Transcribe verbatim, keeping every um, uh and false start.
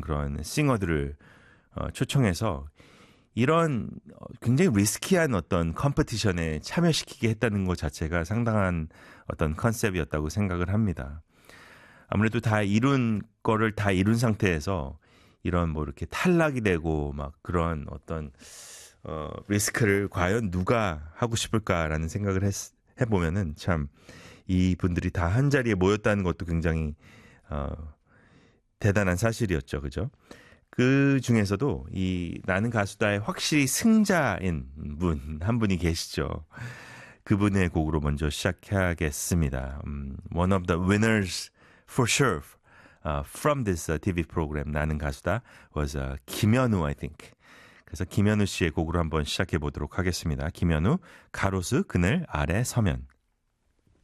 하는 그런 싱어들을 어, 초청해서 이런 굉장히 리스키한 어떤 컴피티션에 참여시키게 했다는 것 자체가 상당한 어떤 컨셉이었다고 생각을 합니다. 아무래도 다 이룬 거를 다 이룬 상태에서 이런 뭐 이렇게 탈락이 되고 막 그런 어떤 어, 리스크를 과연 누가 하고 싶을까라는 생각을 했, 해보면은 참 이분들이 다 한 자리에 모였다는 것도 굉장히 어, 대단한 사실이었죠. 그죠? 그 중에서도 이 나는 가수다의 확실히 승자인 분 한 분이 계시죠. 그분의 곡으로 먼저 시작해야겠습니다. Um, one of the winners for sure uh, from this uh, 티비 program 나는 가수다 was uh, 김현우 I think. 그래서 김현우 씨의 곡으로 한번 시작해 보도록 하겠습니다. 김현우 가로수 그늘 아래 서면.